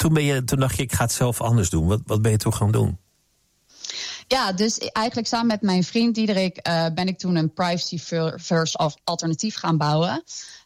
toen dacht je, ik ga het zelf anders doen. Wat ben je toen gaan doen? Ja, dus eigenlijk samen met mijn vriend Diederik ben ik toen een privacy first alternatief gaan bouwen.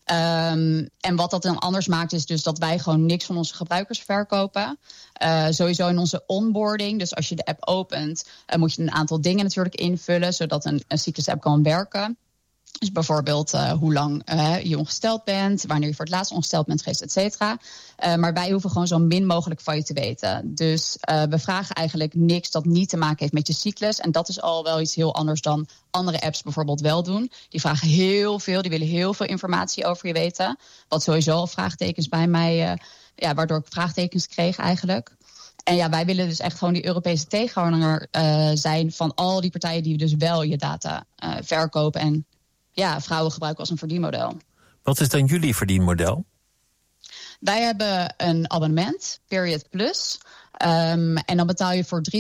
En wat dat dan anders maakt is dus dat wij gewoon niks van onze gebruikers verkopen. Sowieso in onze onboarding, dus als je de app opent, moet je een aantal dingen natuurlijk invullen, zodat een cyclus-app kan werken. Dus bijvoorbeeld hoe lang je ongesteld bent, wanneer je voor het laatst ongesteld bent geweest, et cetera. Maar wij hoeven gewoon zo min mogelijk van je te weten. Dus we vragen eigenlijk niks dat niet te maken heeft met je cyclus. En dat is al wel iets heel anders dan andere apps bijvoorbeeld wel doen. Die vragen heel veel, die willen heel veel informatie over je weten. Wat sowieso al vraagtekens bij mij, waardoor ik vraagtekens kreeg eigenlijk. En ja, wij willen dus echt gewoon die Europese tegenhanger zijn van al die partijen die dus wel je data verkopen en vrouwen gebruiken als een verdienmodel. Wat is dan jullie verdienmodel? Wij hebben een abonnement, Period Plus. En dan betaal je voor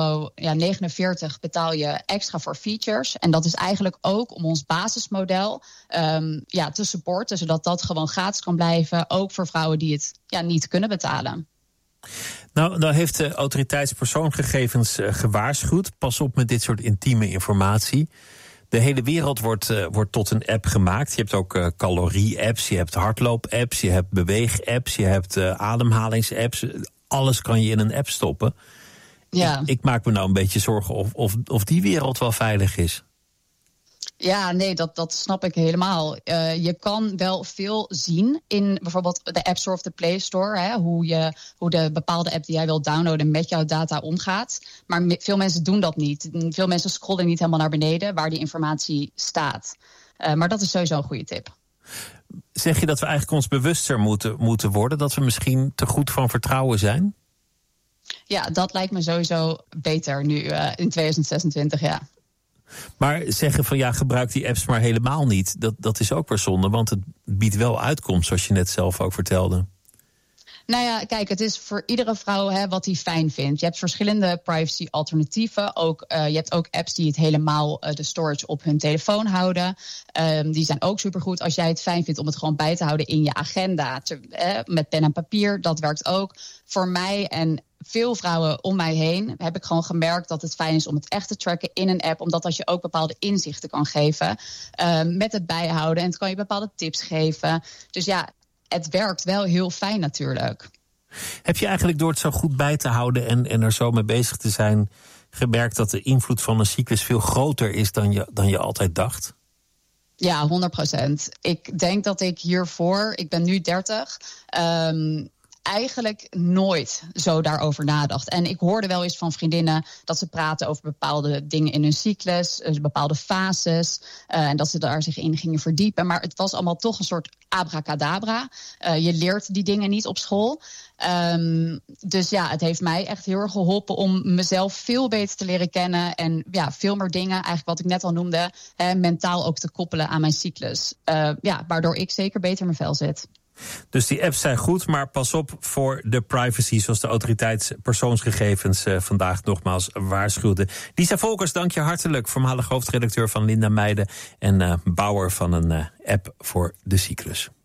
€3,49 betaal je extra voor features. En dat is eigenlijk ook om ons basismodel te supporten, zodat dat gewoon gratis kan blijven. Ook voor vrouwen die het niet kunnen betalen. Nou heeft de autoriteit persoonsgegevens gewaarschuwd. Pas op met dit soort intieme informatie. De hele wereld wordt tot een app gemaakt. Je hebt ook calorie-apps, je hebt hardloop-apps, je hebt beweeg-apps, je hebt ademhalings-apps. Alles kan je in een app stoppen. Ja. Ik maak me nou een beetje zorgen of die wereld wel veilig is. Ja, nee, dat snap ik helemaal. Je kan wel veel zien in bijvoorbeeld de App Store of de Play Store. Hoe de bepaalde app die jij wilt downloaden met jouw data omgaat. Maar veel mensen doen dat niet. Veel mensen scrollen niet helemaal naar beneden waar die informatie staat. Maar dat is sowieso een goede tip. Zeg je dat we eigenlijk ons bewuster moeten worden? Dat we misschien te goed van vertrouwen zijn? Ja, dat lijkt me sowieso beter nu in 2026, ja. Maar zeggen van gebruik die apps maar helemaal niet. Dat is ook weer zonde, want het biedt wel uitkomst, zoals je net zelf ook vertelde. Nou ja, kijk, het is voor iedere vrouw wat hij fijn vindt. Je hebt verschillende privacy alternatieven. Je hebt ook apps die het helemaal de storage op hun telefoon houden. Die zijn ook supergoed als jij het fijn vindt om het gewoon bij te houden in je agenda. Met pen en papier, dat werkt ook. Voor mij en veel vrouwen om mij heen heb ik gewoon gemerkt dat het fijn is om het echt te tracken in een app. Omdat dat je ook bepaalde inzichten kan geven met het bijhouden. En het kan je bepaalde tips geven. Dus ja, het werkt wel heel fijn natuurlijk. Heb je eigenlijk door het zo goed bij te houden en er zo mee bezig te zijn gemerkt dat de invloed van een cyclus veel groter is dan je altijd dacht? Ja, 100%. Ik denk dat ik hiervoor, ik ben nu 30... eigenlijk nooit zo daarover nadacht. En ik hoorde wel eens van vriendinnen dat ze praten over bepaalde dingen in hun cyclus, bepaalde fases, en dat ze daar zich in gingen verdiepen. Maar het was allemaal toch een soort abracadabra. Je leert die dingen niet op school. Dus ja, het heeft mij echt heel erg geholpen om mezelf veel beter te leren kennen en veel meer dingen, eigenlijk wat ik net al noemde, mentaal ook te koppelen aan mijn cyclus. Waardoor ik zeker beter in mijn vel zit. Dus die apps zijn goed, maar pas op voor de privacy, zoals de autoriteit persoonsgegevens vandaag nogmaals waarschuwde. Lisa Volkers, dank je hartelijk, voormalig hoofdredacteur van Linda Meijden en bouwer van een app voor de cyclus.